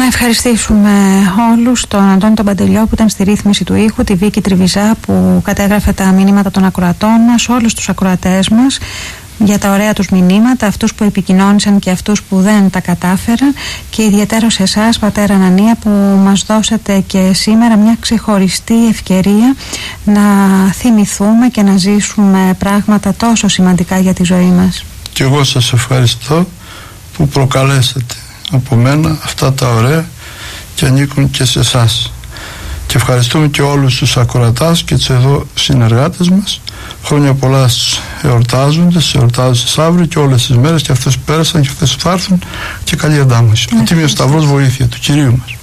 ευχαριστήσουμε όλους, τον Αντώνη τον Παντελιό που ήταν στη ρύθμιση του ήχου, τη Βίκη Τριβιζά που κατέγραφε τα μηνύματα των ακροατών μας, όλους τους ακροατές μας για τα ωραία τους μηνύματα, αυτούς που επικοινώνησαν και αυτούς που δεν τα κατάφεραν, και ιδιαίτερα σε εσάς, πατέρα Ανανία, που μας δώσατε και σήμερα μια ξεχωριστή ευκαιρία να θυμηθούμε και να ζήσουμε πράγματα τόσο σημαντικά για τη ζωή μας. Και εγώ σας ευχαριστώ που προκαλέσατε από μένα αυτά τα ωραία και ανήκουν και σε εσάς. Και ευχαριστούμε και όλους τους ακροατάς και τους εδώ συνεργάτες μας. Χρόνια πολλά στους εορτάζοντες, εορτάζοντες αύριο και όλες τις μέρες, και αυτές που πέρασαν και αυτές που θα έρθουν, και καλή αντάμωση. Ο Τίμιος Σταυρός βοήθεια του Κυρίου μας.